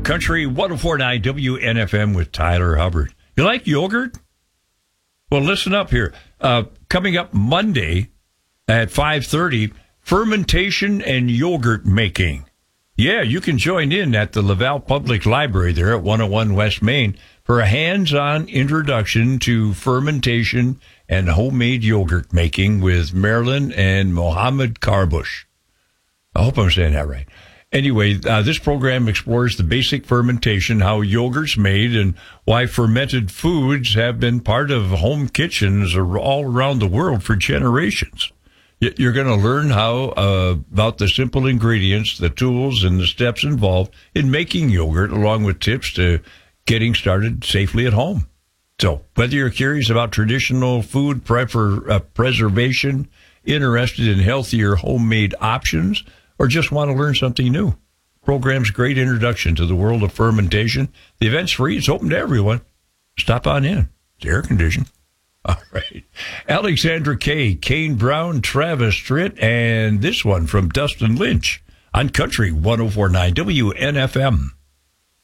Country 104.9 WNFM with Tyler Hubbard. You like yogurt? Well, listen up here. Coming up Monday at 5:30, fermentation and yogurt making. Yeah, you can join in at the Laval Public Library there at 101 West Main for a hands-on introduction to fermentation and homemade yogurt making with Marilyn and Mohammed Carbush. I hope I'm saying that right. Anyway, this program explores the basic fermentation, how yogurt's made, and why fermented foods have been part of home kitchens all around the world for generations. You're going to learn how about the simple ingredients, the tools, and the steps involved in making yogurt, along with tips to getting started safely at home. So, whether you're curious about traditional food preservation, interested in healthier homemade options, or just want to learn something new, program's great introduction to the world of fermentation. The event's free. It's open to everyone. Stop on in. It's air conditioned. All right. Alexandra Kay, Kane Brown, Travis Stritt, and this one from Dustin Lynch on Country 104.9 WNFM.